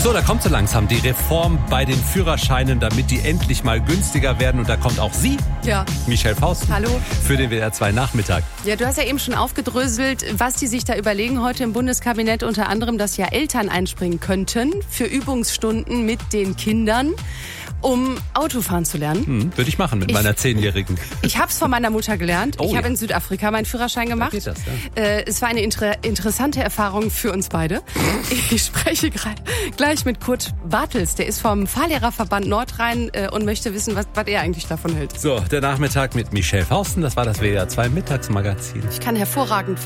So, da kommt so langsam die Reform bei den Führerscheinen, damit die endlich mal günstiger werden. Und da kommt auch sie, Michelle Fausten, Hallo. Für den WDR 2 Nachmittag. Ja, du hast ja eben schon aufgedröselt, was die sich da überlegen heute im Bundeskabinett. Unter anderem, dass ja Eltern einspringen könnten für Übungsstunden mit den Kindern, um Autofahren zu lernen. Würde ich machen mit meiner 10-Jährigen. Ich habe es von meiner Mutter gelernt. Ich habe in Südafrika meinen Führerschein gemacht. Da geht das, ja. Es war eine interessante Erfahrung für uns beide. Ich spreche gleich mit Kurt Bartels. Der ist vom Fahrlehrerverband Nordrhein und möchte wissen, was er eigentlich davon hält. So, der Nachmittag mit Michelle Fausten. Das war das WDR 2 Mittagsmagazin. Ich kann hervorragend